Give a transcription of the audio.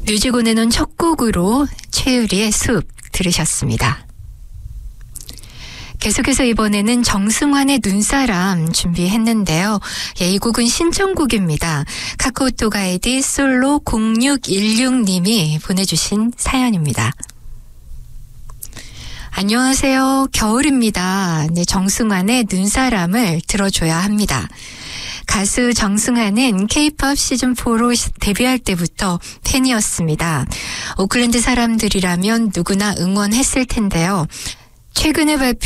뮤직온에는 첫 곡으로 최유리의 숲 들으셨습니다. 계속해서 이번에는 정승환의 눈사람 준비했는데요. 이 곡은 신청곡입니다. 카카오톡 아이디 솔로 0616님이 보내주신 사연입니다. 안녕하세요. 겨울입니다. 네, 정승환의 눈사람을 들어줘야 합니다. 가수 정승환은 K-POP 시즌4로 데뷔할 때부터 팬이었습니다. 오클랜드 사람들이라면 누구나 응원했을 텐데요. 최근에 발표